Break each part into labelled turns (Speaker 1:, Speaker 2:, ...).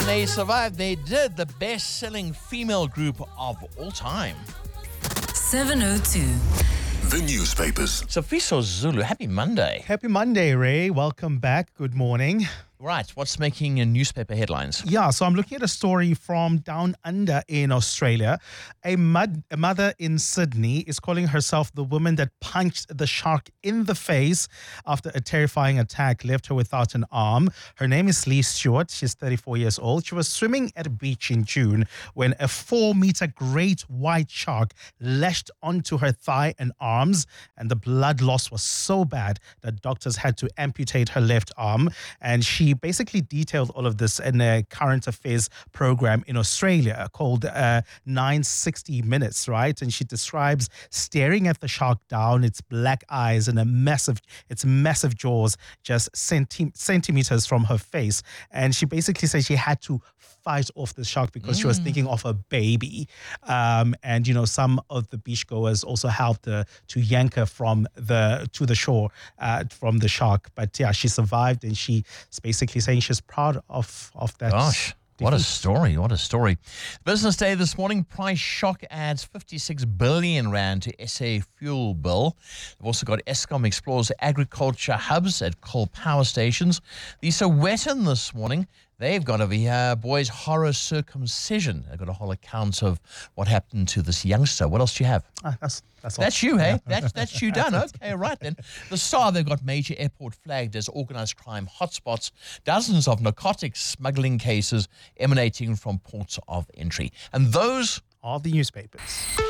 Speaker 1: they survived. They did. The best-selling female group of all time.
Speaker 2: 702.
Speaker 3: The newspapers.
Speaker 1: Sofiso Zulu, happy Monday.
Speaker 4: Happy Monday, Ray. Welcome back. Good morning.
Speaker 1: Right, what's making newspaper headlines?
Speaker 4: Yeah, so I'm looking at a story from down under in Australia. A mother in Sydney is calling herself the woman that punched the shark in the face after a terrifying attack left her without an arm. Her name is Lee Stewart. She's 34 years old. She was swimming at a beach in June when a 4-meter great white shark lashed onto her thigh and arms, and the blood loss was so bad that doctors had to amputate her left arm. And she basically detailed all of this in a current affairs program in Australia called 960 Minutes, right? And she describes staring at the shark down, its black eyes and its massive jaws just centimeters from her face. And she basically said she had to fight off the shark because she was thinking of a baby. And, you know, some of the beachgoers also helped her to yank her to the shore from the shark. But yeah, she survived, and she's basically saying she's proud of that.
Speaker 1: Gosh, what a story, what a story. Business Day this morning, price shock adds 56 billion rand to SA fuel bill. They've also got Eskom explores agriculture hubs at coal power stations. The Sowetan this morning, they've got over here, boys, horror circumcision. They've got a whole account of what happened to this youngster. What else do you have?
Speaker 4: That's all.
Speaker 1: That's you, hey? That's you done. Okay, right then. The Star, they've got major airport flagged as organised crime hotspots. Dozens of narcotics smuggling cases emanating from ports of entry. And those
Speaker 4: are the newspapers.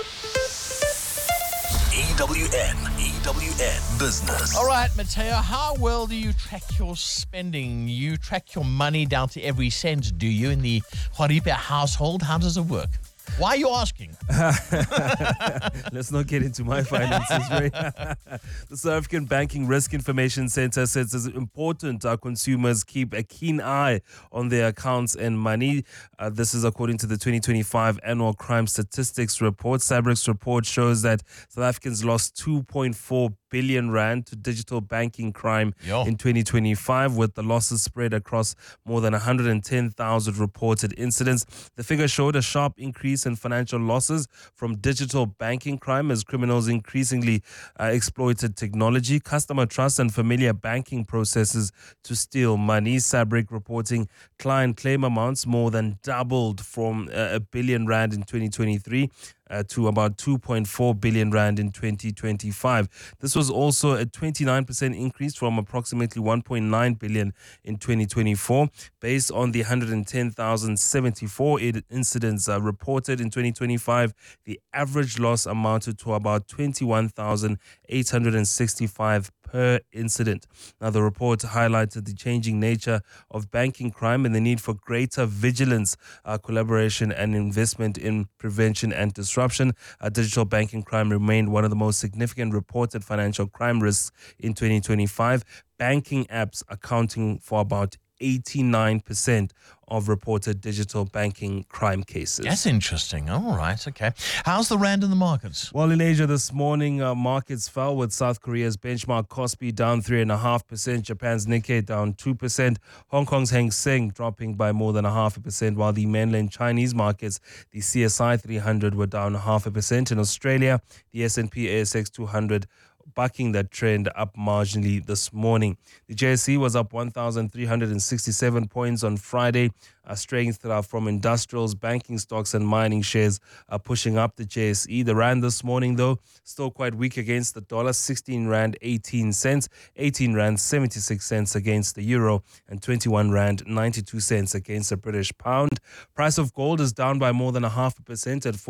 Speaker 3: EWN Business.
Speaker 1: All right, Mateo, how well do you track your spending? You track your money down to every cent, do you, in the Horipe household? How does it work? Why are you asking?
Speaker 5: Let's not get into my finances, Ray. The South African Banking Risk Information Centre says it's important our consumers keep a keen eye on their accounts and money. This is according to the 2025 Annual Crime Statistics Report. SABRIC's report shows that South Africans lost 2.4 billion rand to digital banking crime in 2025, with the losses spread across more than 110,000 reported incidents. The figure showed a sharp increase in financial losses from digital banking crime as criminals increasingly exploited technology, customer trust and familiar banking processes to steal money. SABRIC reporting client claim amounts more than doubled from a billion rand in 2023 to about 2.4 billion rand in 2025. This was also a 29% increase from approximately 1.9 billion in 2024. Based on the 110,074 incidents reported in 2025, the average loss amounted to about 21,865 per incident. Now, the report highlighted the changing nature of banking crime and the need for greater vigilance, collaboration and investment in prevention and disruption. Digital banking crime remained one of the most significant reported financial crime risks in 2025. Banking apps accounting for about 89% of reported digital banking crime cases.
Speaker 1: That's interesting. All right, okay. How's the rand in the markets?
Speaker 5: Well, in Asia this morning, markets fell with South Korea's benchmark Kospi down 3.5%, Japan's Nikkei down 2%, Hong Kong's Hang Seng dropping by more than 0.5%, while the mainland Chinese markets, the CSI 300 were down 0.5%. In Australia, the S&P ASX 200 bucking that trend up marginally this morning. The JSE was up 1,367 points on Friday. Strength from industrials, banking stocks and mining shares are pushing up the JSE. The rand this morning, though, still quite weak against the dollar, 16 rand 18 cents, 18 rand 76 cents against the euro, and 21 rand 92 cents against the British pound. Price of gold is down by more than 0.5% at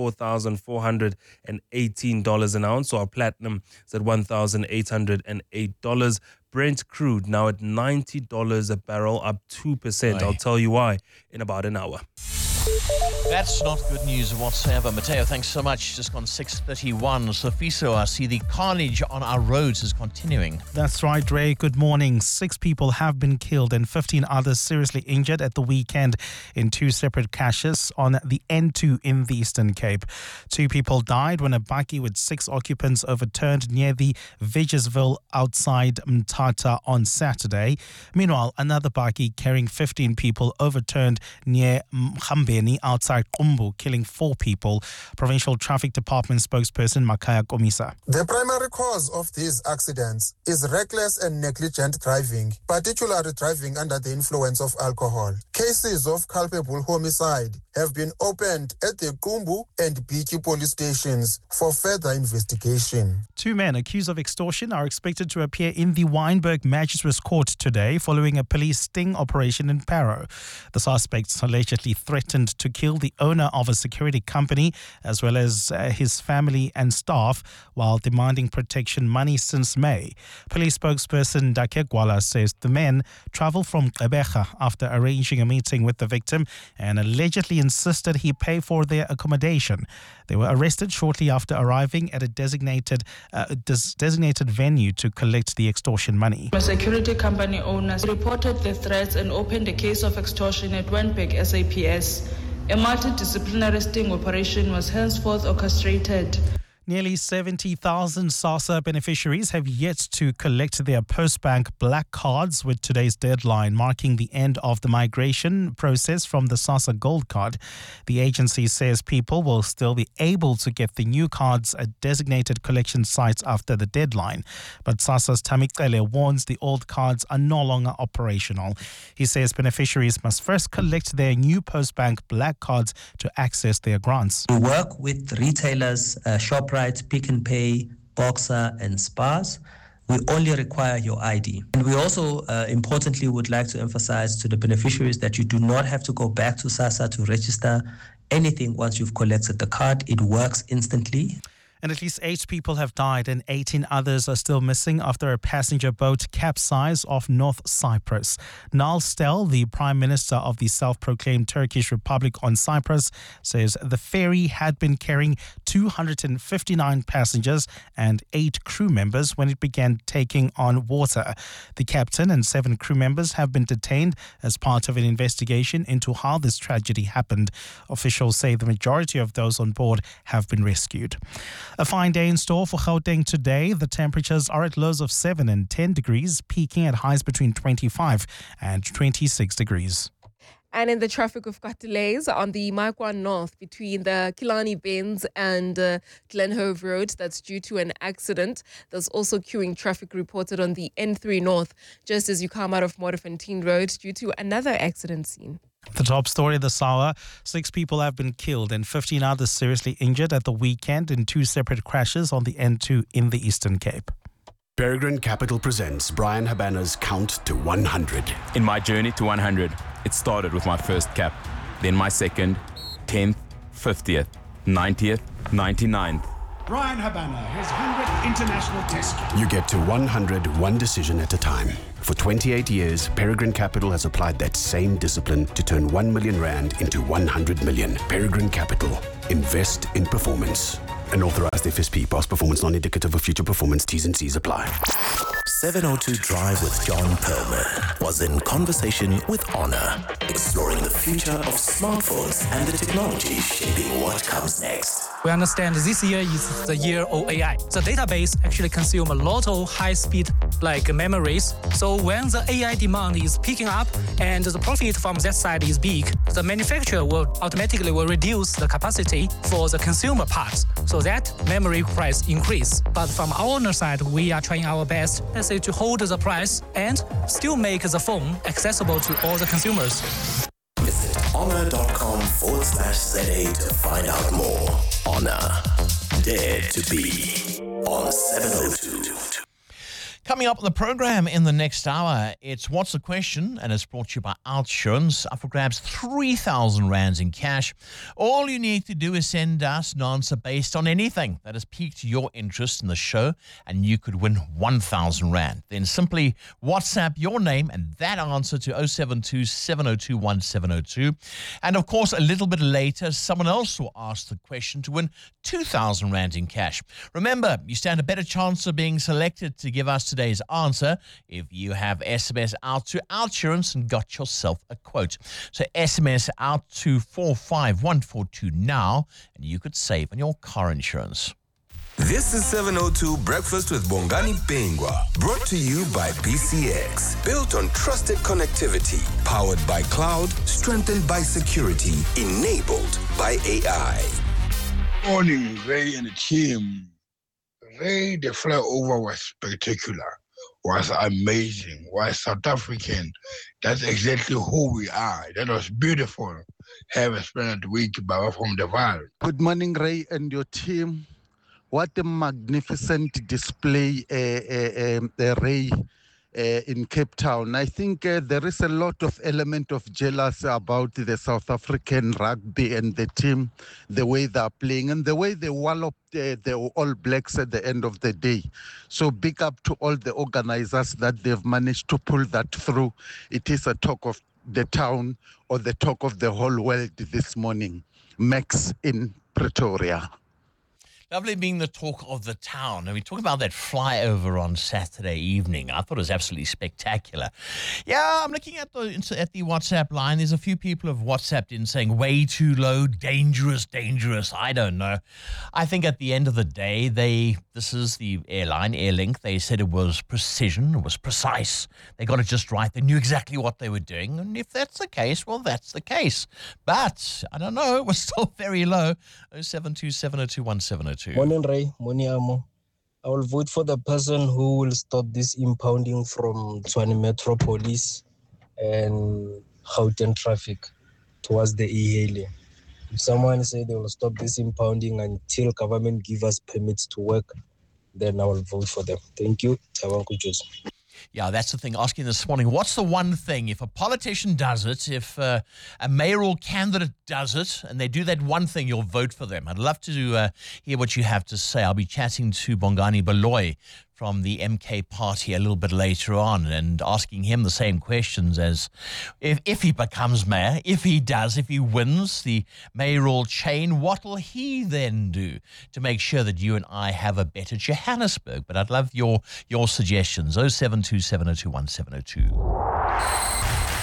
Speaker 5: $4,418 an ounce, or platinum is at $1,808. Brent crude now at $90 a barrel, up 2%. I'll tell you why in about an hour.
Speaker 1: That's not good news whatsoever. Mateo, thanks so much. Just gone 6:31. Sofiso, I see the carnage on our roads is continuing.
Speaker 4: That's right, Ray. Good morning. 6 people have been killed and 15 others seriously injured at the weekend in 2 separate crashes on the N2 in the Eastern Cape. 2 people died when a bakkie with 6 occupants overturned near the Vigersville outside Mthatha on Saturday. Meanwhile, another bakkie carrying 15 people overturned near Mkhambeni outside Qumbu, killing 4 people. Provincial Traffic Department spokesperson Makaya Komisa.
Speaker 6: The primary cause of these accidents is reckless and negligent driving, particularly driving under the influence of alcohol. Cases of culpable homicide have been opened at the Qumbu and Biki police stations for further investigation.
Speaker 4: 2 men accused of extortion are expected to appear in the Wynberg Magistrates Court today following a police sting operation in Parow. The suspects allegedly threatened to kill the owner of a security company as well as his family and staff while demanding protection money since May. Police spokesperson Dake Gwala says the men travelled from Gqeberha after arranging a meeting with the victim and allegedly insisted he pay for their accommodation. They were arrested shortly after arriving at a designated venue to collect the extortion money.
Speaker 7: A security company owner reported the threats and opened a case of extortion at Wynberg SAPS. A multidisciplinary sting operation was henceforth orchestrated.
Speaker 4: Nearly 70,000 SASSA beneficiaries have yet to collect their Postbank black cards, with today's deadline marking the end of the migration process from the SASSA Gold Card. The agency says people will still be able to get the new cards at designated collection sites after the deadline. But SASSA's Tamikele warns the old cards are no longer operational. He says beneficiaries must first collect their new Postbank black cards to access their grants.
Speaker 8: We work with retailers, Shoprite, Pick n Pay, Boxer and Spars. We only require your ID. And we also importantly would like to emphasize to the beneficiaries that you do not have to go back to SASSA to register anything once you've collected the card. It works instantly.
Speaker 4: And at least 8 people have died and 18 others are still missing after a passenger boat capsized off North Cyprus. Nal Stel, the Prime Minister of the self-proclaimed Turkish Republic on Cyprus, says the ferry had been carrying 259 passengers and 8 crew members when it began taking on water. The captain and 7 crew members have been detained as part of an investigation into how this tragedy happened. Officials say the majority of those on board have been rescued. A fine day in store for Gauteng today. The temperatures are at lows of 7 and 10 degrees, peaking at highs between 25 and 26 degrees.
Speaker 9: And in the traffic, we've got delays on the Makwa North between the Killarney Bends and Glenhove Road. That's due to an accident. There's also queuing traffic reported on the N3 North just as you come out of Modderfontein Road due to another accident scene.
Speaker 4: The top story this hour, 6 people have been killed and 15 others seriously injured at the weekend in 2 separate crashes on the N2 in the Eastern Cape.
Speaker 10: Peregrine Capital presents Brian Habana's Count to 100.
Speaker 11: In my journey to 100, it started with my first cap, then my second, 10th, 50th, 90th, 99th.
Speaker 12: Brian Habana, his 100th international test cap.
Speaker 10: You get to 100 one decision at a time. For 28 years, Peregrine Capital has applied that same discipline to turn 1 million rand into 100 million. Peregrine Capital. Invest in performance. An authorized FSP. Past performance non-indicative of future performance. T's and C's apply.
Speaker 3: 702 Drive with John Perlman was in conversation with Honor, exploring the future of smartphones and the technology shaping what comes next.
Speaker 13: We understand this year is the year of AI. The database actually consumes a lot of high-speed memories. So when the AI demand is picking up and the profit from that side is big, the manufacturer will automatically reduce the capacity for the consumer parts. So that memory price increase. But from our owner side, we are trying our best, let's say, to hold the price and still make the phone accessible to all the consumers.
Speaker 3: Visit honor.com/ZA to find out more. Honor, dare to be on 702.
Speaker 1: Coming up on the program in the next hour, it's What's the Question, and it's brought to you by Outsurance. Up for grabs 3,000 rands in cash. All you need to do is send us an answer based on anything that has piqued your interest in the show, and you could win 1,000 rand. Then simply WhatsApp your name and that answer to 072 702 1702. And of course, a little bit later, someone else will ask the question to win 2,000 rand in cash. Remember, you stand a better chance of being selected to give us today's answer if you have SMS out to Outsurance and got yourself a quote. So SMS out to 45142 now, and you could save on your car insurance.
Speaker 14: This is 702 Breakfast with Bongani Bingwa, brought to you by BCX. Built on trusted connectivity, powered by cloud, strengthened by security, enabled by AI.
Speaker 15: Morning, Ray and the team. Ray, the flyover was spectacular, was amazing, was South African. That's exactly who we are. That was beautiful. Have a splendid week, Baba from the Val.
Speaker 16: Good morning, Ray and your team. What a magnificent display, Ray, in Cape Town. I think there is a lot of element of jealousy about the South African rugby and the team, the way they are playing and the way they wallop the All Blacks at the end of the day. So big up to all the organizers that they've managed to pull that through. It is a talk of the town or the talk of the whole world this morning. Max in Pretoria.
Speaker 1: Lovely being the talk of the town. And we talk about that flyover on Saturday evening. I thought it was absolutely spectacular. Yeah, I'm looking at the WhatsApp line. There's a few people who have WhatsApped in saying way too low, dangerous. I don't know. I think at the end of the day, this is the airline, Airlink. They said it was precision, it was precise. They got it just right. They knew exactly what they were doing. And if that's the case, well, that's the case. But I don't know. It was still very low. 072 702 1702.
Speaker 17: Morning, Ray. Morning, Amo. I will vote for the person who will stop this impounding from Tshwane Metropolis and Gauteng traffic towards the e-hailing. If someone say they will stop this impounding until government give us permits to work, then I will vote for them. Thank you. Tabanku Joseph.
Speaker 1: Yeah, that's the thing. Asking this morning, what's the one thing, if a politician does it, if a mayoral candidate does it, and they do that one thing, you'll vote for them? I'd love to hear what you have to say. I'll be chatting to Bongani Baloyi from the MK party a little bit later on and asking him the same questions as if he becomes mayor, if he wins the mayoral chain, what will he then do to make sure that you and I have a better Johannesburg? But I'd love your suggestions. 072 702 1702.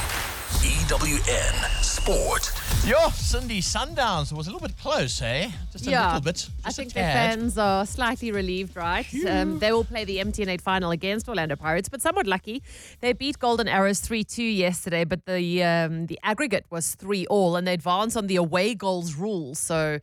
Speaker 14: EWN Sport.
Speaker 1: Yo, Cindy, Sundowns was a little bit close, eh? Just a little bit.
Speaker 18: I think their fans are slightly relieved, right? They will play the MTN8 final against Orlando Pirates, but somewhat lucky. They beat Golden Arrows 3-2 yesterday, but the aggregate was 3-3, and they advanced on the away goals rule. So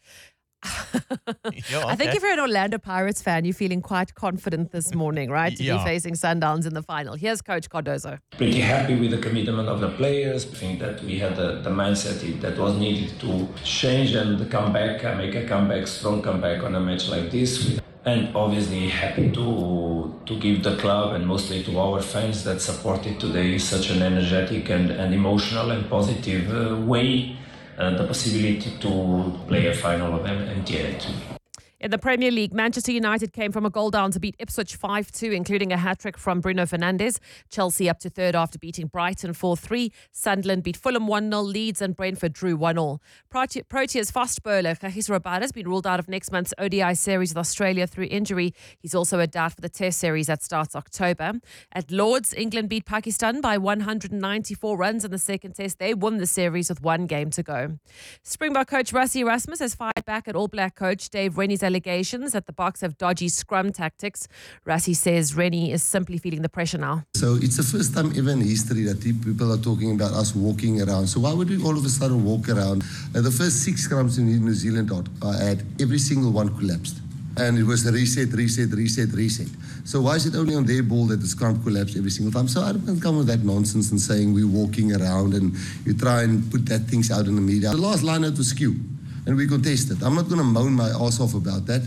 Speaker 18: I think if you're an Orlando Pirates fan, you're feeling quite confident this morning, right? To be facing Sundowns in the final. Here's Coach Cardozo.
Speaker 19: Pretty happy with the commitment of the players. I think that we had the mindset that was needed to change and come back, make a comeback, strong comeback on a match like this. And obviously happy to give the club and mostly to our fans that supported today such an energetic and emotional and positive way the possibility to play a final of MTN8.
Speaker 18: In the Premier League, Manchester United came from a goal down to beat Ipswich 5-2, including a hat-trick from Bruno Fernandes. Chelsea up to third after beating Brighton 4-3. Sunderland beat Fulham 1-0. Leeds and Brentford drew 1-1. Proteas fast bowler Kagiso Rabada has been ruled out of next month's ODI series with Australia through injury. He's also a doubt for the Test series that starts October. At Lords, England beat Pakistan by 194 runs in the second Test. They won the series with one game to go. Springbok coach Rassie Erasmus has fired back at All Black coach Dave Rennie's allegations that the Boks have dodgy scrum tactics. Rassie says Rennie is simply feeling the pressure now.
Speaker 20: So it's the first time ever in history that people are talking about us walking around. So why would we all of a sudden walk around? The first 6 scrums in New Zealand I had, every single one collapsed. And it was a reset. So why is it only on their ball that the scrum collapsed every single time? So I don't come with that nonsense and saying we're walking around and you try and put that things out in the media. The last line out was skew. And we contested. I'm not going to moan my ass off about that.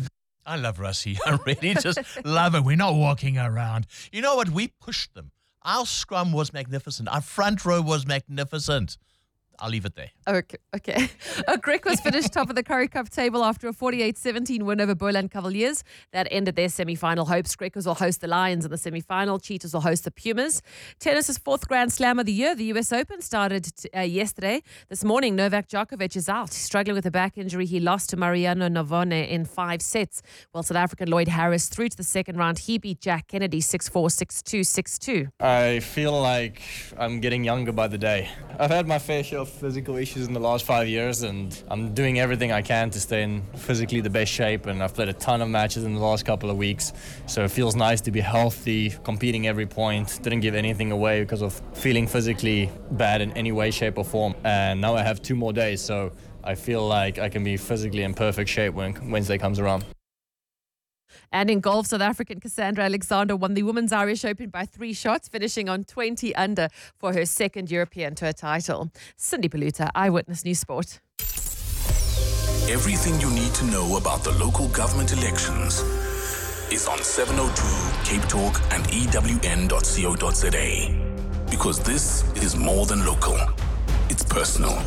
Speaker 1: I love Rassie. I really just love it. We're not walking around. You know what? We pushed them. Our scrum was magnificent. Our front row was magnificent. I'll leave it there.
Speaker 18: Okay. Greg was finished top of the Currie Cup table after a 48-17 win over Boland Cavaliers. That ended their semi-final hopes. Griquas will host the Lions in the semi-final. Cheetahs will host the Pumas. Tennis's fourth Grand Slam of the year, the US Open, started yesterday. This morning, Novak Djokovic is out. He's struggling with a back injury. He lost to Mariano Navone in 5 sets, while South African Lloyd Harris through to the second round. He beat Jack Kennedy 6-4, 6-2, 6-2.
Speaker 21: I feel like I'm getting younger by the day. I've had my fair share of physical issues in the last 5 years, and I'm doing everything I can to stay in physically the best shape, and I've played a ton of matches in the last couple of weeks, so it feels nice to be healthy, competing every point. Didn't give anything away because of feeling physically bad in any way, shape or form, and now I have 2 more days, so I feel like I can be physically in perfect shape when Wednesday comes around.
Speaker 18: And in golf, South African Cassandra Alexander won the Women's Irish Open by 3 shots, finishing on 20 under for her second European Tour title. Cindy Paluta, Eyewitness News Sport.
Speaker 3: Everything you need to know about the local government elections is on 702 Cape Talk and EWN.co.za. Because this is more than local. It's personal.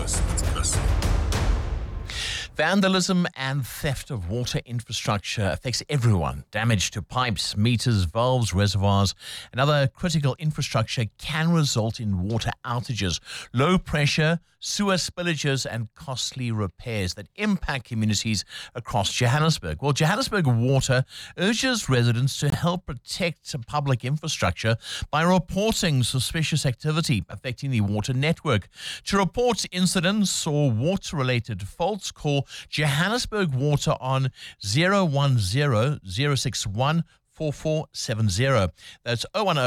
Speaker 1: Vandalism and theft of water infrastructure affects everyone. Damage to pipes, meters, valves, reservoirs, and other critical infrastructure can result in water outages, low pressure, sewer spillages, and costly repairs that impact communities across Johannesburg. Well, Johannesburg Water urges residents to help protect public infrastructure by reporting suspicious activity affecting the water network. To report incidents or water-related faults, call Johannesburg Water on 010-061-4470. That's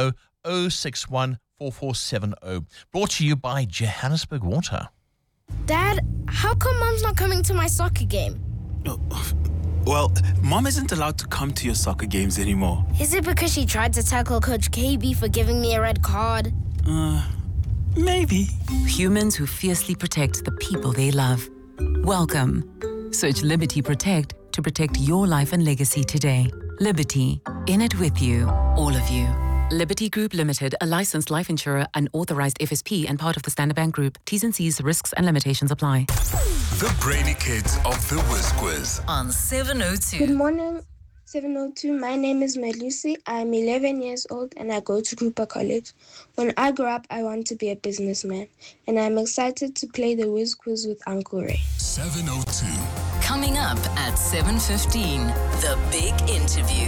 Speaker 1: 010-061-4470. Brought to you by Johannesburg Water.
Speaker 22: Dad, how come Mom's not coming to my soccer game?
Speaker 23: Well, Mom isn't allowed to come to your soccer games anymore.
Speaker 22: Is it because she tried to tackle Coach KB for giving me a red card?
Speaker 23: Maybe.
Speaker 2: Humans who fiercely protect the people they love. Welcome. Search Liberty Protect to protect your life and legacy today. Liberty, in it with you, all of you. Liberty Group Limited, a licensed life insurer, an authorized FSP and part of the Standard Bank Group. T's and C's, risks and limitations apply.
Speaker 3: The Brainy Kids of the Whiz Quiz.
Speaker 2: On 702.
Speaker 22: Good morning, 702. My name is Melusi. I'm 11 years old and I go to Cooper College. When I grow up, I want to be a businessman, and I'm excited to play the Whiz Quiz with Uncle Ray.
Speaker 3: 702.
Speaker 2: Coming up at 7:15, the big interview.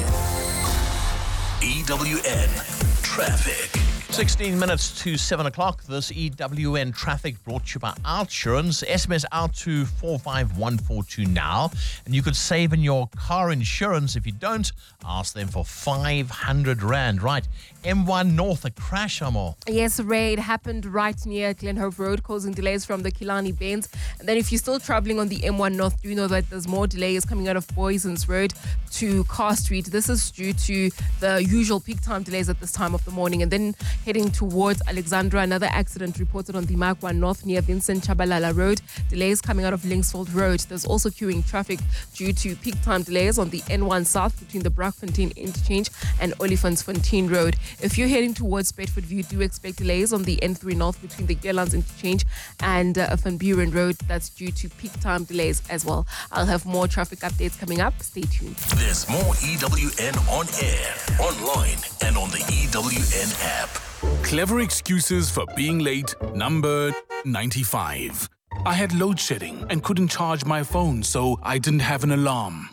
Speaker 3: EWN Traffic.
Speaker 1: 16 minutes to 7 o'clock. This EWN Traffic brought to you by Outsurance. SMS out to 45142 now. And you could save in your car insurance. If you don't, ask them for 500 Rand. Right. M1 North, a crash, Amor.
Speaker 9: Yes, Ray, it happened right near Glenhove Road, causing delays from the Killarney Bends. And then if you're still traveling on the M1 North, do know that there's more delays coming out of Boysons Road to Carr Street. This is due to the usual peak time delays at this time of the morning. And then heading towards Alexandra, another accident reported on the Mark 1 North near Vincent Chabalala Road. Delays coming out of Linksfield Road. There's also queuing traffic due to peak time delays on the N1 South between the Braakfontein Interchange and Olifantsfontein Road. If you're heading towards Bedfordview, do expect delays on the N3 North between the Gearlands Interchange and Van Buren Road. That's due to peak time delays as well. I'll have more traffic updates coming up. Stay tuned.
Speaker 3: There's more EWN on air, online, and on the EWN app.
Speaker 24: Clever excuses for being late, number 95. I had load shedding and couldn't charge my phone, so I didn't have an alarm.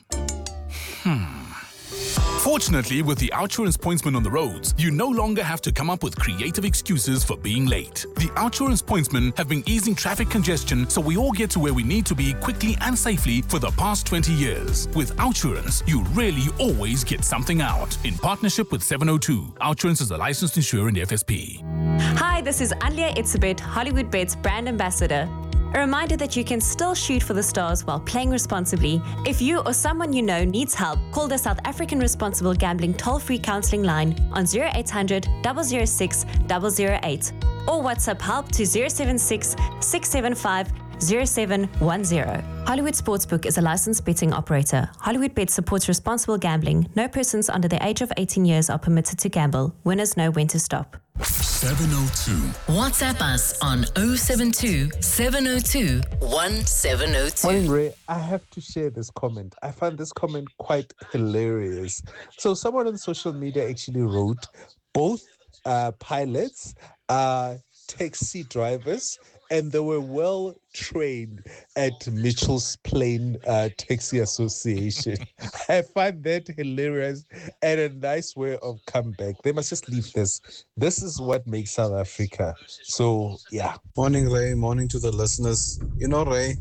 Speaker 24: Fortunately, with the Outsurance Pointsman on the roads, you no longer have to come up with creative excuses for being late. The Outsurance Pointsmen have been easing traffic congestion so we all get to where we need to be quickly and safely for the past 20 years. With Outsurance, you really always get something out. In partnership with 702, Outsurance is a licensed insurer in the FSP.
Speaker 25: Hi, this is Alia Itzebet, Hollywood Bets brand ambassador. A reminder that you can still shoot for the stars while playing responsibly. If you or someone you know needs help, call the South African Responsible Gambling toll-free counselling line on 0800 006 008 or WhatsApp help to 076 675 0710. Hollywood Sportsbook is a licensed betting operator. Hollywood Bet supports responsible gambling. No persons under the age of 18 years are permitted to gamble. Winners know when to stop.
Speaker 4: 702. WhatsApp us on 072 702 1702.
Speaker 5: Morning, Ray. I have to share this comment. I found this comment quite hilarious. So someone on social media actually wrote, both pilots are taxi drivers, and they were well trained at Mitchell's Plain Taxi Association. I find that hilarious and a nice way of comeback. They must just leave this. This is what makes South Africa. So, yeah.
Speaker 6: Morning, Ray. Morning to the listeners. You know, Ray,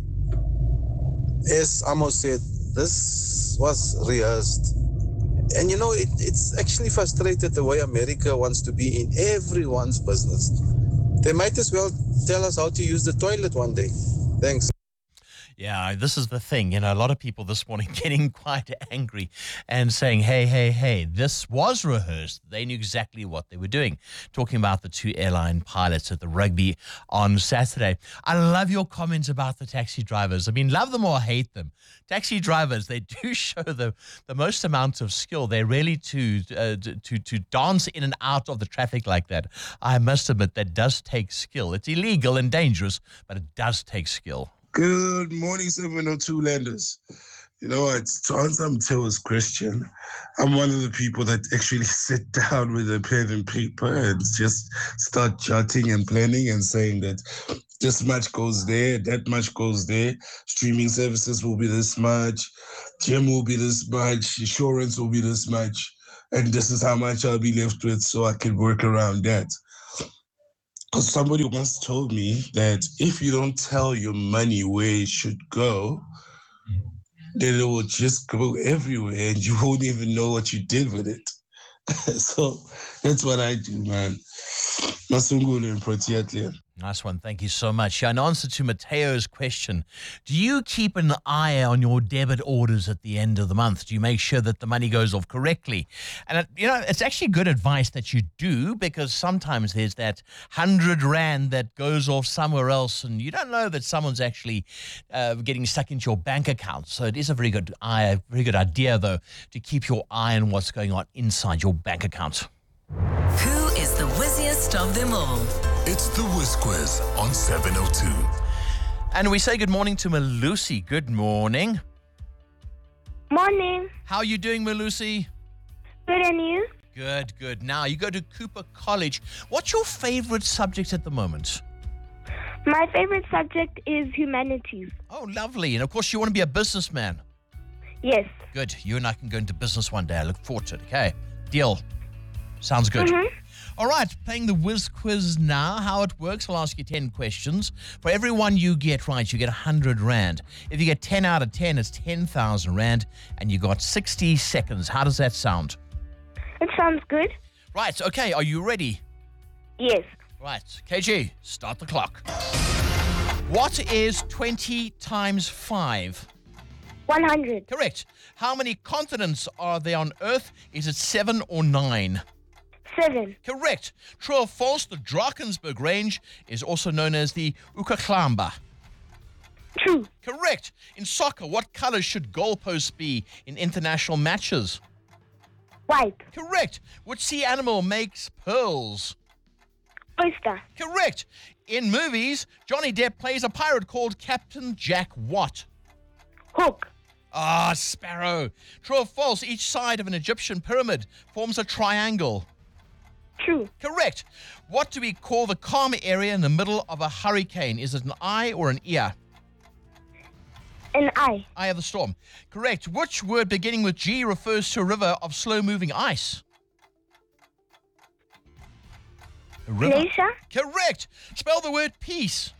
Speaker 6: as Amos said, this was rehearsed. And you know, it's actually frustrated the way America wants to be in everyone's business. They might as well tell us how to use the toilet one day. Thanks.
Speaker 1: Yeah, this is the thing. A lot of people this morning getting quite angry and saying, hey, this was rehearsed. They knew exactly what they were doing. Talking about the two airline pilots at the rugby on Saturday. I love your comments about the taxi drivers. I mean, love them or hate them. Taxi drivers, they do show the most amount of skill. They're really to dance in and out of the traffic like that. I must admit, that does take skill. It's illegal and dangerous, but it does take skill.
Speaker 15: Good morning, 702 Landers. You know what? To answer Mateo's question, I'm one of the people that actually sit down with a pen and paper and just start charting and planning and saying that this much goes there, that much goes there. Streaming services will be this much. Gym will be this much. Insurance will be this much. And this is how much I'll be left with so I can work around that. Because somebody once told me that if you don't tell your money where it should go, then it will just go everywhere and you won't even know what you did with it. So that's what I do, man. Masungulu and Proteatlia.
Speaker 1: Nice one. Thank you so much. In answer to Mateo's question, do you keep an eye on your debit orders at the end of the month? Do you make sure that the money goes off correctly? And, it's actually good advice that you do, because sometimes there's that 100 Rand that goes off somewhere else and you don't know that someone's actually getting stuck into your bank account. So it is a very good idea, though, to keep your eye on what's going on inside your bank account.
Speaker 4: Who is the whizziest of them all?
Speaker 24: It's the Whiz Quiz on 702.
Speaker 1: And we say good morning to Malusi. Good morning.
Speaker 22: Morning.
Speaker 1: How are you doing, Malusi?
Speaker 22: Good, and you?
Speaker 1: Good. Now, you go to Cooper College. What's your favorite subject at the moment?
Speaker 22: My favorite subject is humanities.
Speaker 1: Oh, lovely. And, of course, you want to be a businessman.
Speaker 22: Yes.
Speaker 1: Good. You and I can go into business one day. I look forward to it. Okay. Deal. Sounds good.
Speaker 22: Mm-hmm.
Speaker 1: All right, playing the Whiz Quiz now. How it works, I'll ask you 10 questions. For every one you get right, you get 100 Rand. If you get 10 out of 10, it's 10,000 Rand, and you got 60 seconds. How does that sound?
Speaker 22: It sounds good.
Speaker 1: Right, okay, are you ready?
Speaker 22: Yes.
Speaker 1: Right, KG, start the clock. What is 20 times 5?
Speaker 22: 100.
Speaker 1: Correct. How many continents are there on Earth? Is it 7 or 9?
Speaker 22: 7.
Speaker 1: Correct. True or false, the Drakensberg Range is also known as the Ukaklamba.
Speaker 22: True.
Speaker 1: Correct. In soccer, what color should goalposts be in international matches?
Speaker 22: White.
Speaker 1: Correct. Which sea animal makes pearls?
Speaker 22: Oyster.
Speaker 1: Correct. In movies, Johnny Depp plays a pirate called Captain Jack what?
Speaker 22: Hook.
Speaker 1: Sparrow. True or false, each side of an Egyptian pyramid forms a triangle?
Speaker 22: True.
Speaker 1: Correct. What do we call the calm area in the middle of a hurricane? Is it an eye or an ear?
Speaker 22: An eye.
Speaker 1: Eye of the storm. Correct. Which word beginning with G refers to a river of slow-moving ice?
Speaker 22: Glacier.
Speaker 1: Correct. Spell the word peace.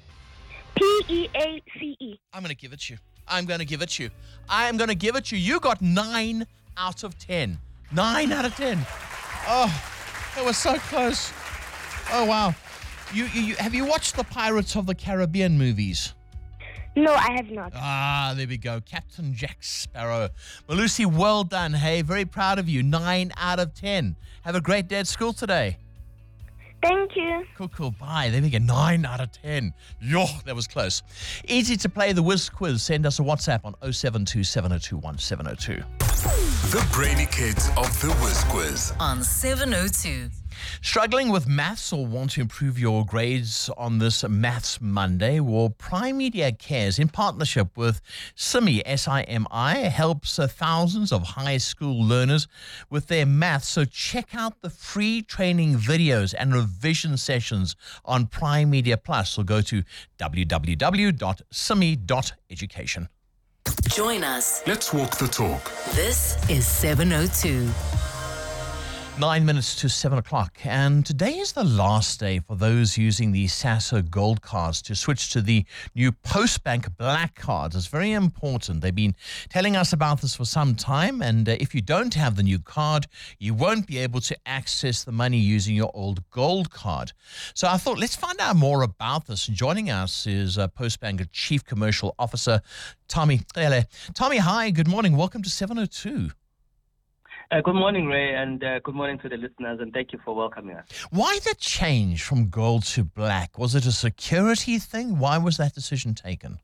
Speaker 22: P-E-A-C-E.
Speaker 1: I'm going to give it to you. You got 9 out of 10. 9 out of 10. Oh, that was so close. Oh, wow. You have you watched the Pirates of the Caribbean movies?
Speaker 22: No, I have not.
Speaker 1: There we go. Captain Jack Sparrow. Malusi, well done. Hey, very proud of you. 9 out of 10. Have a great day at school today.
Speaker 7: Thank you.
Speaker 1: Cool. Bye. There we go. 9 out of 10. Yo, that was close. Easy to play the Whiz Quiz. Send us a WhatsApp on 072 702 1702.
Speaker 14: The Brainy Kids of the Whiz Quiz.
Speaker 4: On 702.
Speaker 1: Struggling with maths or want to improve your grades on this Maths Monday? Well, Prime Media Cares, in partnership with SIMI, S-I-M-I, helps thousands of high school learners with their maths. So check out the free training videos and revision sessions on Prime Media Plus, or go to www.simi.education.
Speaker 4: Join us.
Speaker 14: Let's walk the talk.
Speaker 4: This is 702.
Speaker 1: 9 minutes to 7 o'clock, and today is the last day for those using the SASSA Gold cards to switch to the new Postbank Black cards. It's very important. They've been telling us about this for some time, and if you don't have the new card, you won't be able to access the money using your old Gold card. So I thought, let's find out more about this. Joining us is Postbank Chief Commercial Officer Tommy Cele. Tommy, hi, good morning. Welcome to 702.
Speaker 8: Good morning, Ray, and good morning to the listeners, and thank you for welcoming us.
Speaker 1: Why the change from gold to black? Was it a security thing? Why was that decision taken?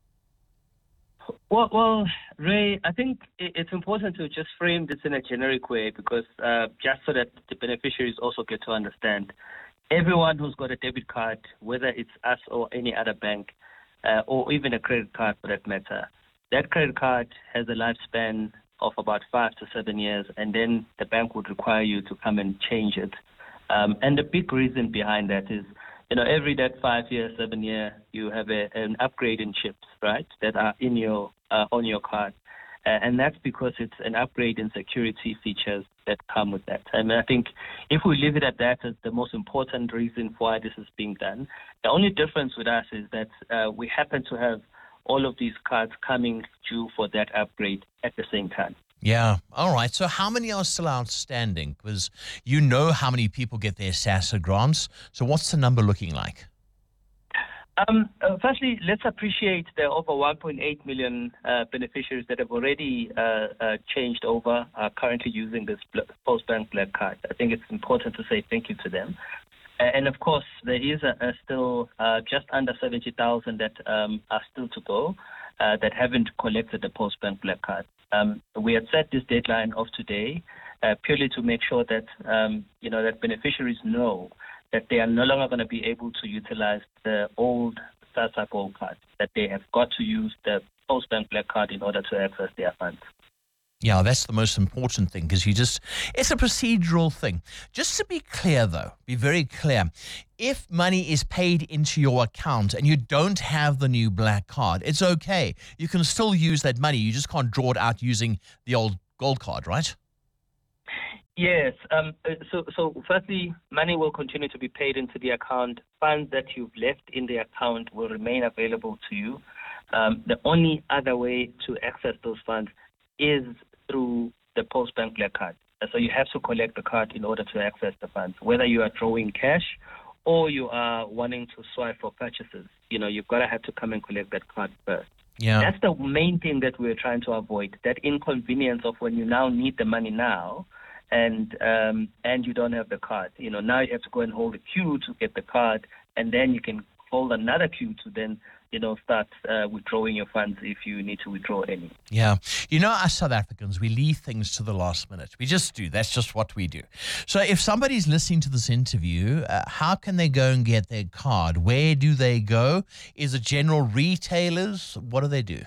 Speaker 8: Well, Ray, I think it's important to just frame this in a generic way, because just so that the beneficiaries also get to understand, everyone who's got a debit card, whether it's us or any other bank, or even a credit card for that matter, that credit card has a lifespan of about 5 to 7 years, and then the bank would require you to come and change it. And the big reason behind that is, every that 5 year, 7 year, you have an upgrade in chips, right, that are in your on your card. And that's because it's an upgrade in security features that come with that. I mean, I think if we leave it at that as the most important reason why this is being done, the only difference with us is that we happen to have all of these cards coming due for that upgrade at the same time.
Speaker 1: Yeah. All right. So how many are still outstanding? Because you know how many people get their SASSA grants. So what's the number looking like?
Speaker 8: Firstly, let's appreciate the over 1.8 million beneficiaries that have already changed over, are currently using this Postbank Black card. I think it's important to say thank you to them. And of course, there is still just under 70,000 that are still to go that haven't collected the Postbank Black card. We had set this deadline of today purely to make sure that that beneficiaries know that they are no longer going to be able to utilize the old SASSA Gold card, that they have got to use the Postbank Black card in order to access their funds.
Speaker 1: Yeah, that's the most important thing, because it's a procedural thing. Just to be clear, though, be very clear, if money is paid into your account and you don't have the new black card, it's okay. You can still use that money. You just can't draw it out using the old Gold card, right?
Speaker 8: Yes. So firstly, money will continue to be paid into the account. Funds that you've left in the account will remain available to you. The only other way to access those funds is through the Postbank Black card. So you have to collect the card in order to access the funds, whether you are drawing cash or you are wanting to swipe for purchases. You've got to have to come and collect that card first.
Speaker 1: Yeah.
Speaker 8: That's the main thing that we're trying to avoid, that inconvenience of when you now need the money now and you don't have the card. Now you have to go and hold a queue to get the card, and then you can hold another queue to then start withdrawing your funds if you need to withdraw any.
Speaker 1: Yeah. Us South Africans, we leave things to the last minute. We just do. That's just what we do. So if somebody's listening to this interview, how can they go and get their card? Where do they go? Is it general retailers? What do they do?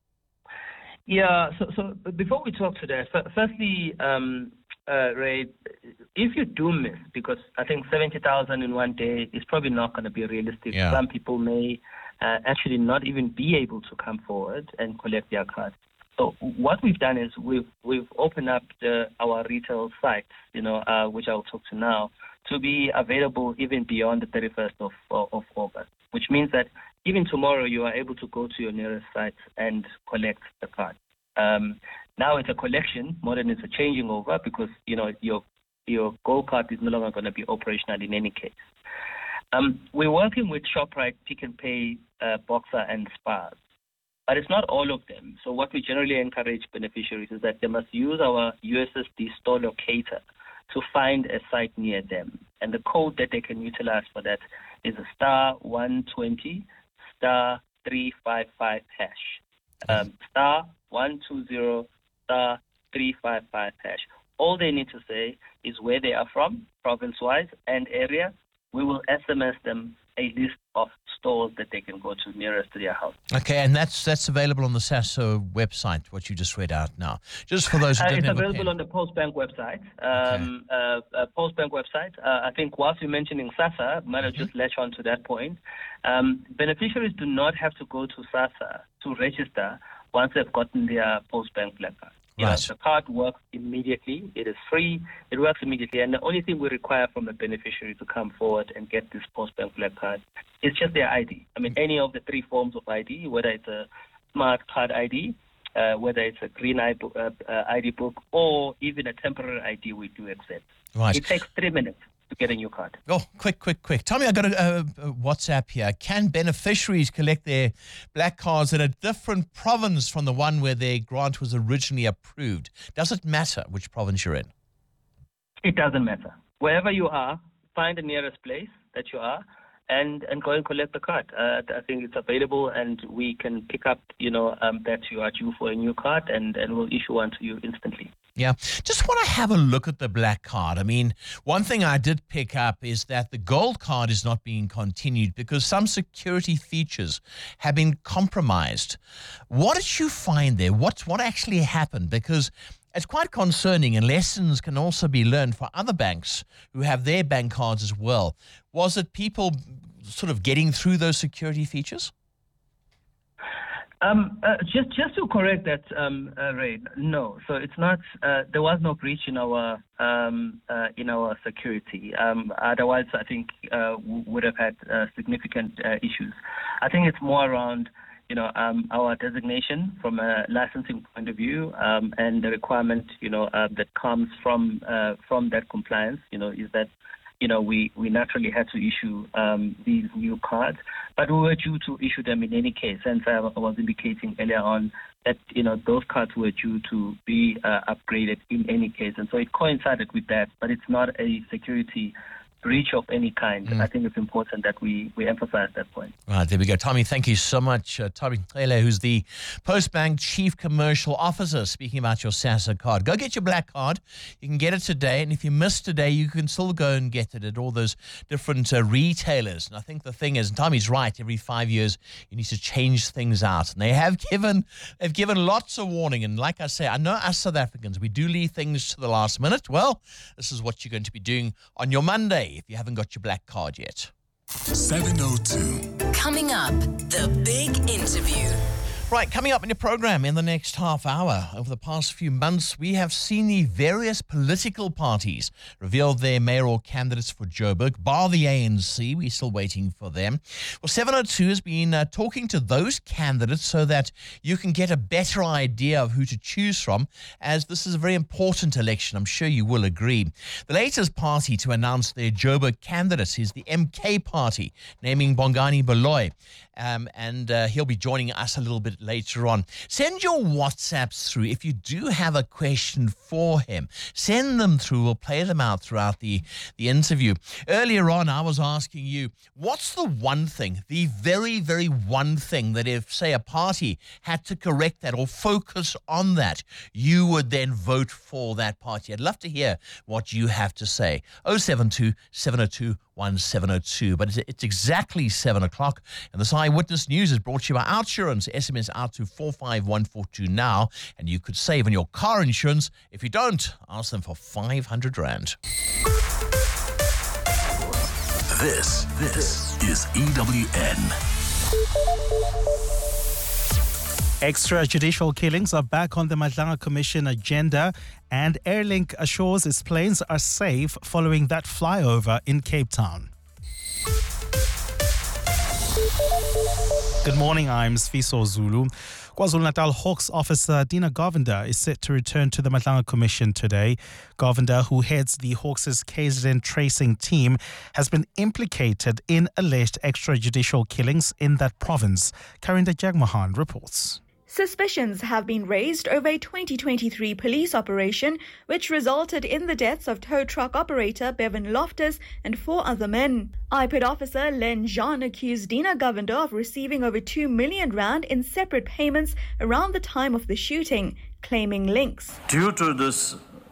Speaker 8: Yeah. So before we talk to that, firstly, Ray, if you do miss, because I think 70,000 in one day is probably not going to be realistic.
Speaker 1: Yeah.
Speaker 8: Some people may actually not even be able to come forward and collect their card. So what we've done is we've opened up our retail sites, which I'll talk to now, to be available even beyond the 31st of August, which means that even tomorrow you are able to go to your nearest site and collect the card. Now it's a collection more than it's a changing over, because your Gold card is no longer going to be operational in any case. We're working with ShopRite, Pick n Pay, Boxer, and Spars, but it's not all of them. So what we generally encourage beneficiaries is that they must use our USSD store locator to find a site near them. And the code that they can utilize for that is a *120 *355 hash. *120 *355 hash. All they need to say is where they are from, province-wise and area. We will SMS them a list of stores that they can go to nearest to their house.
Speaker 1: Okay, and that's available on the SASO website, what you just read out now. Just for those who didn't
Speaker 8: it's
Speaker 1: have a
Speaker 8: available
Speaker 1: pen.
Speaker 8: on the Postbank website. Postbank website. I think whilst you're mentioning SASA, might have just latch on to that point. Beneficiaries do not have to go to SASA to register once they've gotten their Postbank Black Card. The card works immediately. It is free. It works immediately. And the only thing we require from the beneficiary to come forward and get this Postbank Black Card is just their ID. I mean, any of the three forms of ID, whether it's a smart card ID, whether it's a green ID book, or even a temporary ID, we do accept.
Speaker 1: Right.
Speaker 8: It takes 3 minutes to get a new card.
Speaker 1: Oh, quick. Tommy, I got a WhatsApp here. Can beneficiaries collect their black cards in a different province from the one where their grant was originally approved? Does it matter which province you're in?
Speaker 8: It doesn't matter. Wherever you are, find the nearest place that you are and go and collect the card. I think it's available, and we can pick up, that you are due for a new card, and we'll issue one to you instantly.
Speaker 1: Yeah. Just want to have a look at the black card. I mean, one thing I did pick up is that the gold card is not being continued because some security features have been compromised. What did you find there? What actually happened? Because it's quite concerning, and lessons can also be learned for other banks who have their bank cards as well. Was it people sort of getting through those security features?
Speaker 8: Just to correct that, Ray, no. So it's not. There was no breach in our security. Otherwise, I think we would have had significant issues. I think it's more around our designation from a licensing point of view, and the requirement that comes from that compliance. Is that we naturally had to issue these new cards, but we were due to issue them in any case. And I was indicating earlier on that, those cards were due to be upgraded in any case. And so it coincided with that, but it's not a security breach of any kind. I think it's important that we emphasize that point.
Speaker 1: Right, there we go. Tommy, thank you so much. Tommy Taylor, who's the Postbank Chief Commercial Officer, speaking about your SASA card. Go get your black card. You can get it today, and if you miss today, you can still go and get it at all those different retailers. And I think the thing is, and Tommy's right, every 5 years you need to change things out. And they've given lots of warning. And like I say, I know us South Africans, we do leave things to the last minute. Well, this is what you're going to be doing on your Monday if you haven't got your black card yet.
Speaker 4: 702. Coming up, the big interview.
Speaker 1: Right, coming up in your program in the next half hour. Over the past few months, we have seen the various political parties reveal their mayoral candidates for Joburg, bar the ANC. We're still waiting for them. Well, 702 has been talking to those candidates so that you can get a better idea of who to choose from, as this is a very important election. I'm sure you will agree. The latest party to announce their Joburg candidates is the MK Party, naming Bongani Baloyi. And he'll be joining us a little bit later on. Send your WhatsApps through if you do have a question for him. Send them through. We'll play them out throughout the interview. Earlier on, I was asking you, what's the one thing, the very, very one thing that if, say, a party had to correct that or focus on that, you would then vote for that party? I'd love to hear what you have to say. 072 702 1702. But it's exactly 7 o'clock, and this Eyewitness News is brought to you by Outsurance. SMS out to 45142 now, and you could save on your car insurance. If you don't, ask them for 500 Rand.
Speaker 4: This is EWN.
Speaker 7: Extrajudicial killings are back on the Madlanga Commission agenda, and Airlink assures its planes are safe following that flyover in Cape Town. Good morning, I'm Sfiso Zulu. KwaZulu-Natal Hawks officer Dina Govender is set to return to the Madlanga Commission today. Govender, who heads the Hawks' KZN tracing team, has been implicated in alleged extrajudicial killings in that province. Karinda Jagmohan reports.
Speaker 10: Suspicions have been raised over a 2023 police operation which resulted in the deaths of tow truck operator Bevan Loftus and 4 other men. IPID officer Len Jean accused Dina Govender of receiving over 2 million rand in separate payments around the time of the shooting, claiming links.
Speaker 11: Due to this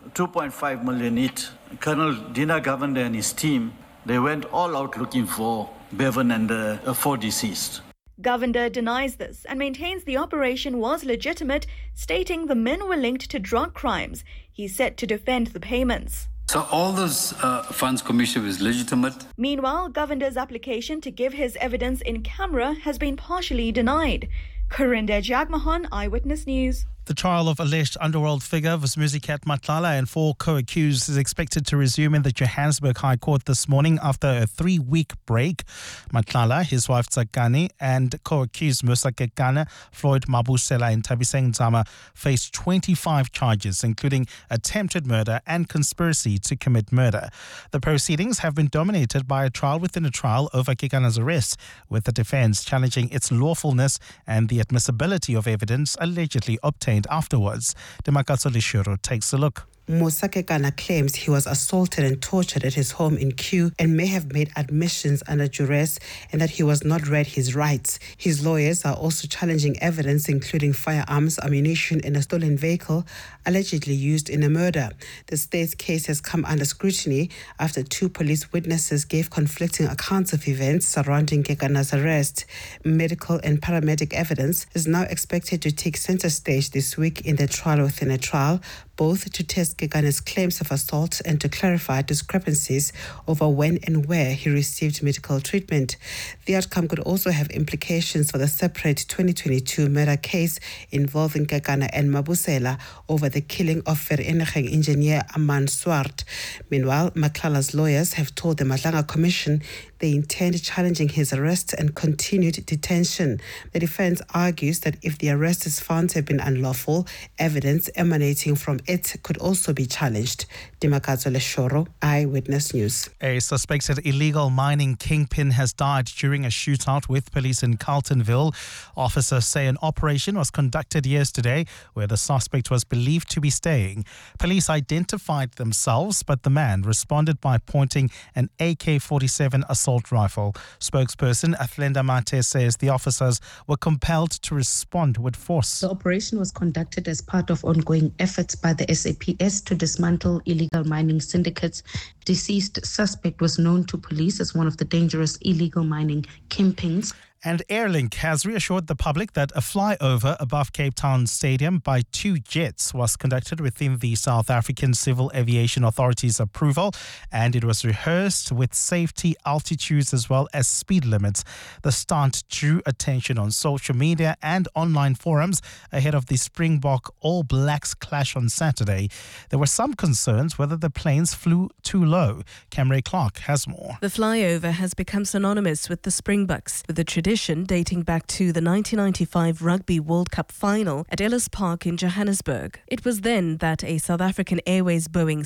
Speaker 11: 2.5 million hit, Colonel Dina Govender and his team, they went all out looking for Bevan and the 4 deceased.
Speaker 10: Govender denies this and maintains the operation was legitimate, stating the men were linked to drug crimes. He's set to defend the payments.
Speaker 12: So all those funds commission is legitimate.
Speaker 10: Meanwhile, Govender's application to give his evidence in camera has been partially denied. Corinda Jagmohan, Eyewitness News.
Speaker 7: The trial of alleged underworld figure Vusmuzikat Matlala and 4 co-accused is expected to resume in the Johannesburg High Court this morning after a 3-week break. Matlala, his wife Tsakani, and co-accused Musa Kekana, Floyd Mabusela and Tabiseng Zama face 25 charges, including attempted murder and conspiracy to commit murder. The proceedings have been dominated by a trial within a trial over Kekana's arrest, with the defense challenging its lawfulness and the admissibility of evidence allegedly obtained afterwards. Demakatso Lishuro takes a look.
Speaker 13: Musa Kekana claims he was assaulted and tortured at his home in Kew and may have made admissions under duress and that he was not read his rights. His lawyers are also challenging evidence including firearms, ammunition and a stolen vehicle allegedly used in a murder. The state's case has come under scrutiny after 2 police witnesses gave conflicting accounts of events surrounding Kekana's arrest. Medical and paramedic evidence is now expected to take center stage this week in the trial within a trial, both to test Kekana's claims of assault and to clarify discrepancies over when and where he received medical treatment. The outcome could also have implications for the separate 2022 murder case involving Kekana and Mabusela over the killing of Vereniging engineer Aman Swart. Meanwhile, Matlala's lawyers have told the Matlanga Commission they intend challenging his arrest and continued detention. The defense argues that if the arrest is found to have been unlawful, evidence emanating from it could also be challenged. Dimakazo Leshoro, Eyewitness News.
Speaker 7: A suspected illegal mining kingpin has died during a shootout with police in Carltonville. Officers say an operation was conducted yesterday where the suspect was believed to be staying. Police identified themselves, but the man responded by pointing an AK-47 assault rifle. Spokesperson Athlenda Mate says the officers were compelled to respond with force.
Speaker 16: The operation was conducted as part of ongoing efforts by the SAPS to dismantle illegal mining syndicates. Deceased suspect was known to police as one of the dangerous illegal mining kingpins.
Speaker 7: And Airlink has reassured the public that a flyover above Cape Town Stadium by 2 jets was conducted within the South African Civil Aviation Authority's approval, and it was rehearsed with safety altitudes as well as speed limits. The stunt drew attention on social media and online forums ahead of the Springbok All Blacks clash on Saturday. There were some concerns whether the planes flew too low. Camry Clark has more.
Speaker 26: The flyover has become synonymous with the Springboks, with the tradition dating back to the 1995 Rugby World Cup final at Ellis Park in Johannesburg. It was then that a South African Airways Boeing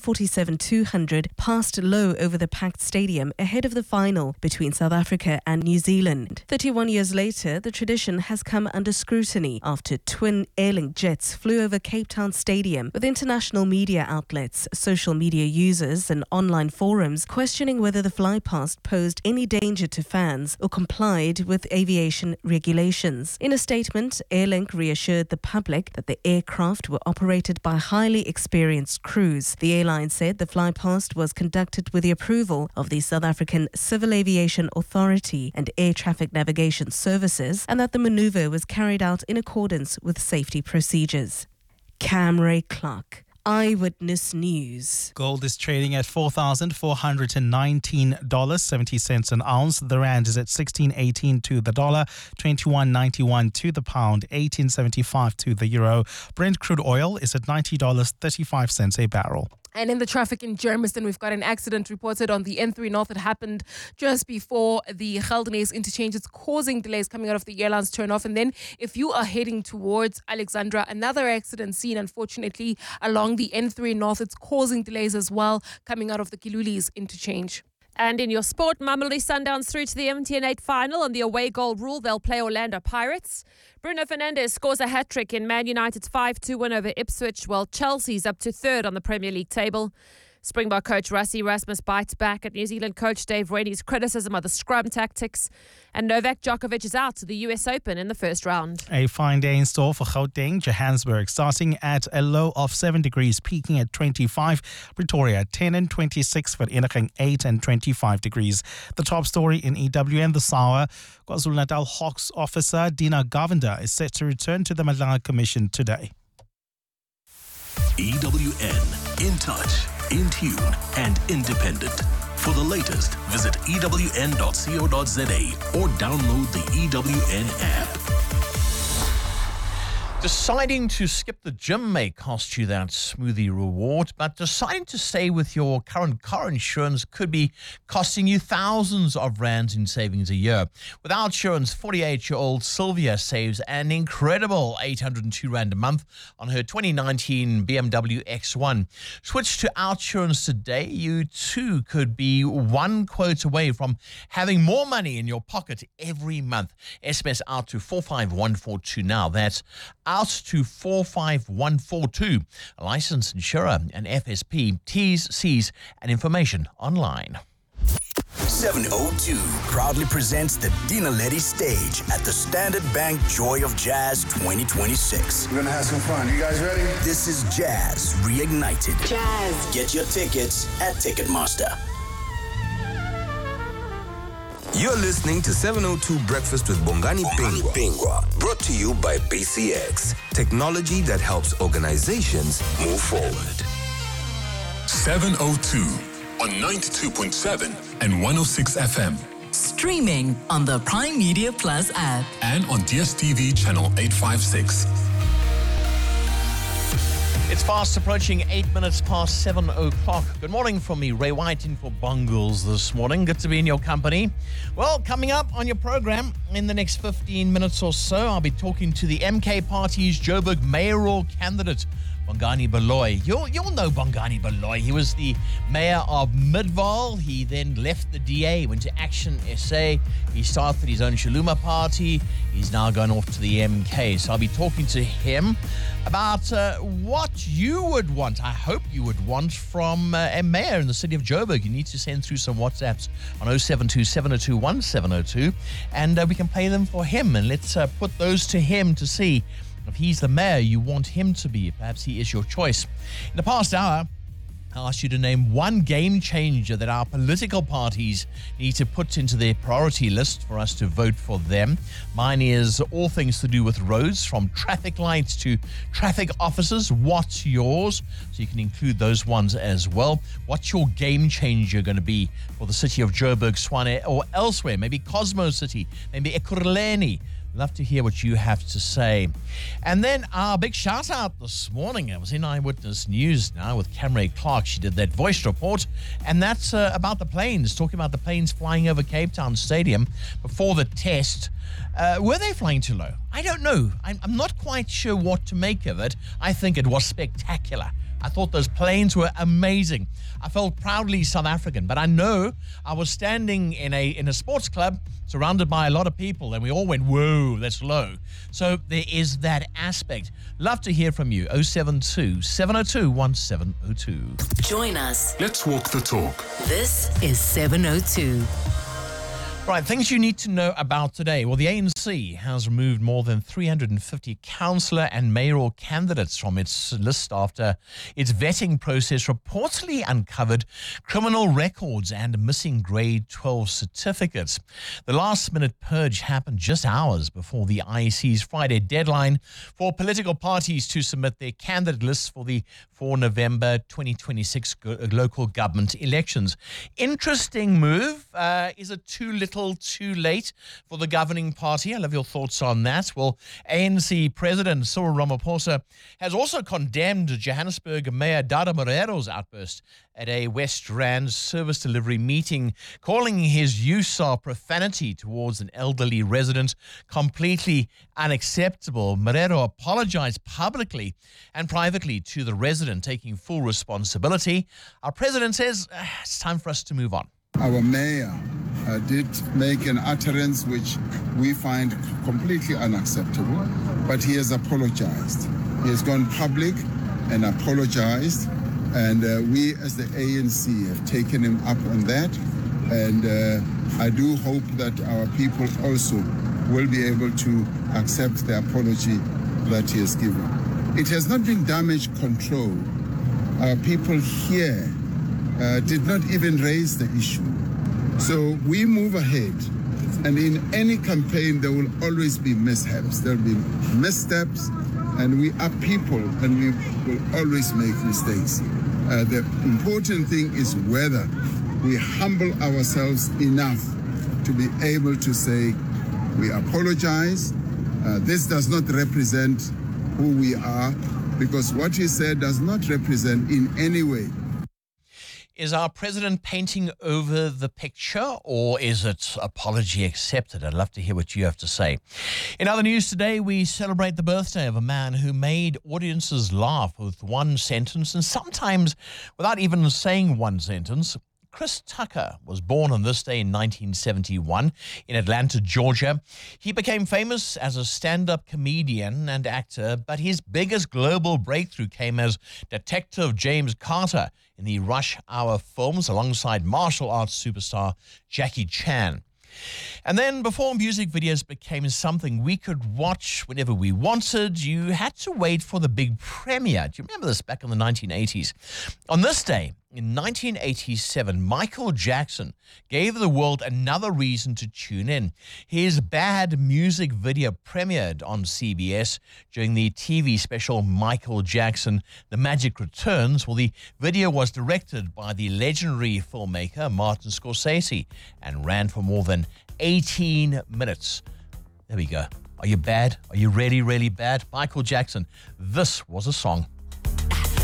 Speaker 26: 747-200 passed low over the packed stadium ahead of the final between South Africa and New Zealand. 31 years later, the tradition has come under scrutiny after twin Airlink jets flew over Cape Town Stadium, with international media outlets, social media users and online forums questioning whether the flypast posed any danger to fans or complied with aviation regulations. In a statement, Airlink reassured the public that the aircraft were operated by highly experienced crews. The airline said the flypast was conducted with the approval of the South African Civil Aviation Authority and Air Traffic Navigation Services, and that the manoeuvre was carried out in accordance with safety procedures. Camry Clark, Eyewitness News.
Speaker 7: Gold is trading at $4,419.70 an ounce. The rand is at 16.18 to the dollar, 21.91 to the pound, 18.75 to the euro. Brent crude oil is at $90.35 a barrel.
Speaker 9: And in the traffic in Germiston, we've got an accident reported on the N3 North. It happened just before the Geldenhuys interchange. It's causing delays coming out of the Airlines turnoff. And then if you are heading towards Alexandra, another accident seen, unfortunately, along the N3 North. It's causing delays as well coming out of the Kilulis interchange.
Speaker 17: And in your sport, Mamelodi Sundowns through to the MTN 8 final. On the away goal rule, they'll play Orlando Pirates. Bruno Fernandes scores a hat-trick in Man United's 5-2 win over Ipswich, while Chelsea's up to third on the Premier League table. Springbok coach Rassie Erasmus bites back at New Zealand coach Dave Rennie's criticism of the scrum tactics. And Novak Djokovic is out to the US Open in the first round.
Speaker 7: A fine day in store for Gauteng, Johannesburg, starting at a low of 7 degrees, peaking at 25. Pretoria, 10 and 26. Vereniging, 8 and 25 degrees. The top story in EWN this hour, KwaZulu-Natal Hawks officer Dina Govender is set to return to the Madlanga Commission today.
Speaker 4: EWN, in touch, in tune, and independent. For the latest, visit ewn.co.za or download the EWN app.
Speaker 1: Deciding to skip the gym may cost you that smoothie reward, but deciding to stay with your current car insurance could be costing you thousands of rands in savings a year. With Outsurance, 48-year-old Sylvia saves an incredible 802 rand a month on her 2019 BMW X1. Switch to Outsurance today. You too could be one quote away from having more money in your pocket every month. SMS out to 45142 now. That's out to 45142. A licensed insurer and FSP. T's, C's, and information online.
Speaker 18: 702 proudly presents the Dina Letty stage at the Standard Bank Joy of Jazz 2026.
Speaker 19: We're gonna have some fun. You guys ready?
Speaker 18: This is Jazz Reignited.
Speaker 19: Jazz.
Speaker 18: Get your tickets at Ticketmaster.
Speaker 14: You're listening to 702 Breakfast with Bongani Pingwa, brought to you by BCX, technology that helps organizations move forward.
Speaker 24: 702 on 92.7 and 106 FM.
Speaker 4: Streaming on the Prime Media Plus app.
Speaker 24: And on DSTV channel 856.
Speaker 1: It's fast approaching 8 minutes past 7 o'clock. Good morning from me, Ray White, in for Bungles this morning. Good to be in your company. Well, coming up on your program in the next 15 minutes or so, I'll be talking to the MK Party's Joburg mayoral candidate, Bongani Baloyi. You'll know Bongani Baloyi. He was the mayor of Midvaal. He then left the DA, went to Action SA. He started his own Shaluma party. He's now going off to the MK. So I'll be talking to him about what you would want, I hope you would want, from a mayor in the city of Joburg. You need to send through some WhatsApps on 072-702-1702, and we can play them for him. And let's put those to him to see if he's the mayor you want him to be. Perhaps he is your choice. In the past hour, I asked you to name one game changer that our political parties need to put into their priority list for us to vote for them. Mine is all things to do with roads, from traffic lights to traffic officers. What's yours? So you can include those ones as well. What's your game changer going to be for the city of Joburg, Swane, or elsewhere? Maybe Cosmo City, maybe Ekurhuleni. Love to hear what you have to say. And then our big shout out this morning. I was in Eyewitness News now with Camry Clark. She did that voice report, and that's about the planes, talking about the planes flying over Cape Town Stadium before the test. Were they flying too low? I don't know. I'm not quite sure what to make of it. I think it was spectacular. I thought those planes were amazing. I felt proudly South African, but I know I was standing in a sports club surrounded by a lot of people, and we all went, whoa, that's low. So there is that aspect. Love to hear from you. 072-702-1702.
Speaker 4: Join us.
Speaker 24: Let's walk the talk.
Speaker 4: This is 702.
Speaker 1: Right, things you need to know about today. Well, the ANC has removed more than 350 councillor and mayoral candidates from its list after its vetting process reportedly uncovered criminal records and missing grade 12 certificates. The last-minute purge happened just hours before the IEC's Friday deadline for political parties to submit their candidate lists for the 4 November 2026 local government elections. Interesting move. Is it too little, too late for the governing party? I love your thoughts on that. Well, ANC President Cyril Ramaphosa has also condemned Johannesburg Mayor Dada Morero's outburst at a West Rand service delivery meeting, calling his use of profanity towards an elderly resident completely unacceptable. Morero apologized publicly and privately to the resident, taking full responsibility. Our president says it's time for us to move on.
Speaker 2: Our mayor did make an utterance which we find completely unacceptable, but he has apologized. He has gone public and apologized, and we as the ANC have taken him up on that, and I do hope that our people also will be able to accept the apology that he has given. It has not been damage control. Our people here did not even raise the issue. So we move ahead, and in any campaign there will always be mishaps, there will be missteps, and we are people and we will always make mistakes. The important thing is whether we humble ourselves enough to be able to say, we apologize, this does not represent who we are, because what he said does not represent in any way.
Speaker 1: Is our president painting over the picture, or is it apology accepted? I'd love to hear what you have to say. In other news today, we celebrate the birthday of a man who made audiences laugh with one sentence, and sometimes without even saying one sentence. Chris Tucker was born on this day in 1971 in Atlanta, Georgia. He became famous as a stand-up comedian and actor, but his biggest global breakthrough came as Detective James Carter in the Rush Hour films alongside martial arts superstar Jackie Chan. And then before music videos became something we could watch whenever we wanted, you had to wait for the big premiere. Do you remember this back in the 1980s? On this day, in 1987, Michael Jackson gave the world another reason to tune in. His Bad music video premiered on CBS during the TV special Michael Jackson, The Magic Returns. Well, the video was directed by the legendary filmmaker Martin Scorsese and ran for more than 18 minutes. There we go. Are you bad? Are you really, really bad? Michael Jackson, this was a song.